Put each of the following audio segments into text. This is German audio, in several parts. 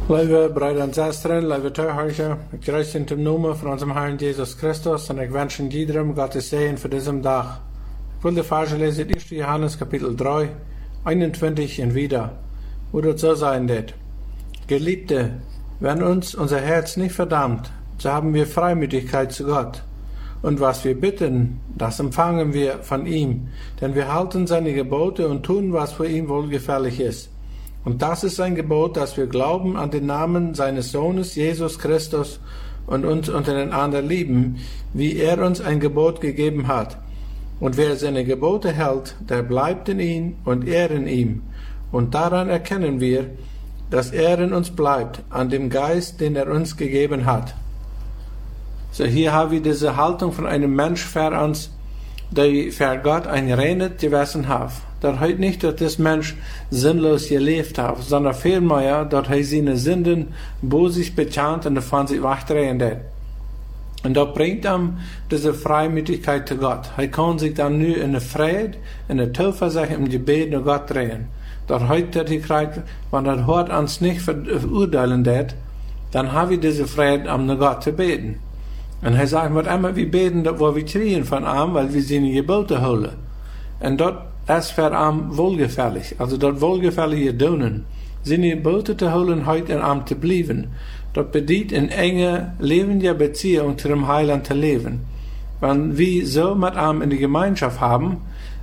Lieve broeder en zusteren, lieve toehoorders, ik groet in de naam van onze Herrn Jesus Christus en ik wens iedereen Gottes Segen voor deze dag. Ik wil de verse lezen uit 1. Johannes kapitel 3, 21 en wieder, wo das so sein wird. Geliebte, wenn uns unser Herz nicht verdammt, so haben wir Freimütigkeit zu Gott. Und was wir bitten, das empfangen wir von ihm, denn wir halten seine Gebote und tun, was für ihn wohlgefällig ist. Und das ist sein Gebot, dass wir glauben an den Namen seines Sohnes Jesus Christus und uns untereinander lieben, wie er uns ein Gebot gegeben hat. Und wer seine Gebote hält, der bleibt in ihm und er in ihm. Und daran erkennen wir, dass er in uns bleibt, an dem Geist, den er uns gegeben hat. So hier haben wir diese Haltung von einem Mensch vor uns, der für Gott ein reines Gewissen hat. Dat heißt nicht, dass das Mensch sinnlos gelebt hat, sondern vielmehr, dass er seine Sünden bosig bekannt und von sich wegdrehen hat. Und das bringt ihm diese Freimütigkeit zu Gott. Er kann sich dann nu in der Friede, in der Zuversicht im Gebet nach Gott drehen. Dat heißt, dass er kriegt, wenn das Hort uns nicht verurteilen wird, dann haben wir diese Friede, um nach Gott zu beten. Und er sagt, wat immer wir beten, dat wo wir kriegen von ihm, weil wir seine Gebote holen. Und dort ist für ihn wohlgefällig. Also dort wohlgefällige Donen. Seine Gebote zu holen, heute in ihm zu bleiben. Dort bedient in enge, lebende Beziehung zu dem Heiland zu leben. Wenn wir so mit ihm in die Gemeinschaft haben,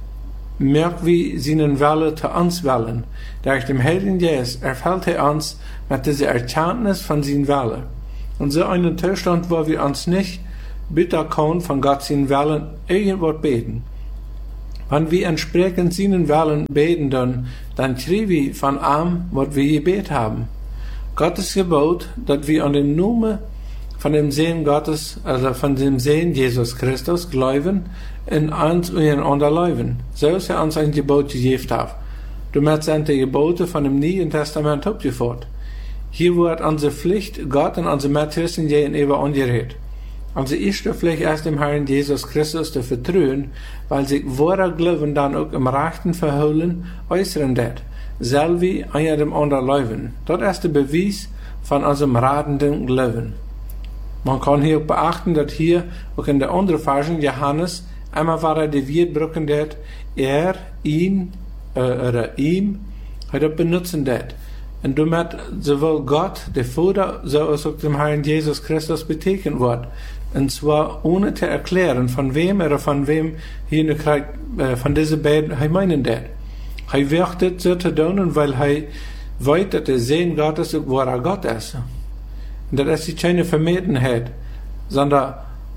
merken wir seinen Wille zu uns wollen. Durch dem Heiligen Geist erfüllt er uns mit dieser Erkenntnis von seinem Wille. Und so einen Zustand, wo wir uns nicht bitter können von Gott seinen Willen irgendwo beten. Wenn wir entsprechend seinen Willen beten, dann kriegen wir von ihm, was wir gebet haben. Gottes Gebot, dass wir an den Namen von dem Sehen Gottes, also von dem Sehen Jesus Christus, glauben und uns unterlaufen. So ist er uns ein Gebot gegeben hat. Damit sind die Gebote von dem Neuen Testament abgeführt. Hier wird unsere Pflicht Gott und unsere Mitchristen gegenüber angeregt. Unsere erste Pflicht ist dem Herrn Jesus Christus zu vertrauen, weil sich wahre Glauben dann auch im rechten Verholen äußern wird, selber wie einer dem anderen leuven. Das ist der Beweis von unserem ratenden Glauben. Man kann hier auch beachten, dass hier auch in der anderen Version Johannes einmal war die Wiederbrücken wird, er, ihn, oder ihm, hat er benutzen wird. Und damit sowohl Gott, der Vater, so als auch dem Herrn Jesus Christus betekent wird. Und zwar ohne zu erklären, von wem oder von wem hier von diesen beiden er meinen wird. Er wird das so zu tun, weil er weiß, dass der Sehen Gottes auch wahrer Gott ist. Und das ist keine Vermetenheit, sondern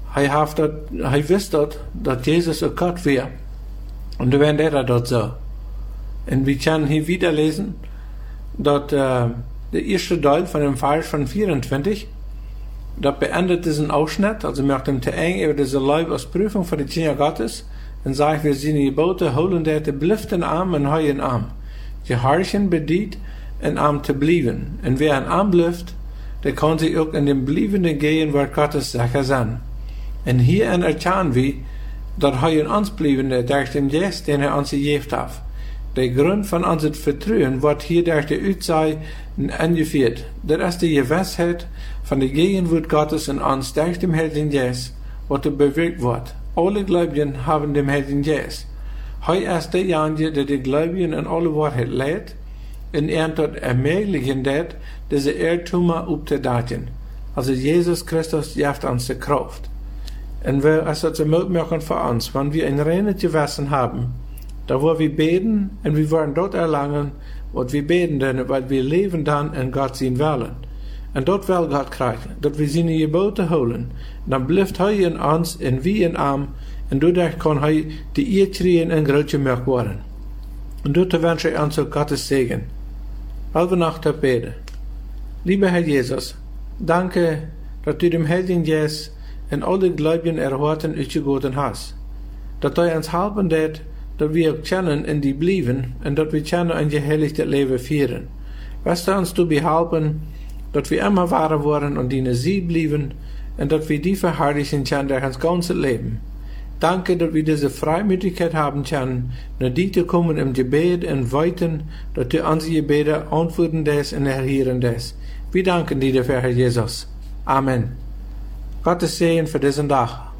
er wusste, dass Jesus auch Gott wäre. Und dann wird er dort so. Und wir können hier wieder lesen, dass der erste Teil von dem Vers von 24, das beendet diesen Ausschnitt, also mit dem Teeng über diese Leibausprüfung von den Kinder Gottes, und sagt, wir seine Gebote holen, der blifft in Arm und heu in Arm. Die Harchen bedient, in Arm zu bleiben. Und wer in Arm blifft, der kann sich auch in dem Bliebenden gehen, wo Gottes Sache sein. Und hier erkennen wir, dass heu in uns bleiben, durch den Geist, den er uns gegeben hat. Der Grund von unserem Vertrauen wird hier durch die Aussage angeführt. Das ist die Gewissheit von der Gegenwart Gottes in uns durch den Heiligen Geist, was bewirkt wird. Alle Gläubigen haben den Heiligen Geist. Heute ist derjenige, der die Gläubigen in alle Wahrheit leitet, und er dort ermöglichen wird, diese Irrtümer aufzudecken. Also Jesus Christus gibt uns die Kraft. Und wir es das ermöglichen für uns, wenn wir ein reines Gewissen haben, da wo wir beten, und wir wollen dort erlangen, was wir beten, denn, weil wir leben dann in Gott sein Willen. Und dort will Gott kriegen, dass wir seine Gebote holen. Dann bleibt er in uns, und wir in ihm, und dadurch kann er die Ehe kriegen und größer möglich werden. Und dort wünsche ich uns auch Gottes Segen. Weil wir noch beten. Lieber Herr Jesus, danke, dass du dem Heiligen Geist und alle Gläubigen erhorten ausgegeben hast. Dass du uns helfen wird, dass wir auch kennen in die bleiben und dass wir kennen ein geheiligtes Leben führen. Weißt du uns zu behelfen, dass wir immer wahrer worden und deine Sie bleiben und dass wir die verherrlichen können durch das ganze Leben. Danke, dass wir diese Freimütigkeit haben können, nach dir zu kommen im Gebet und weiten, dass du unsere Gebete antworten des und erhören des. Wir danken dir dafür, Herr Jesus. Amen. Gottes Segen für diesen Tag.